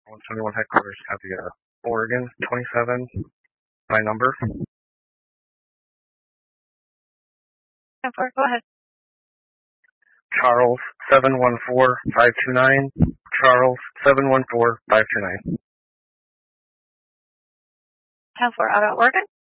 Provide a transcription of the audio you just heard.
171 headquarters, copy. Oregon 27 by number. 10-4, go ahead. Charles 714529. Charles 714529. 10-4 out of Oregon.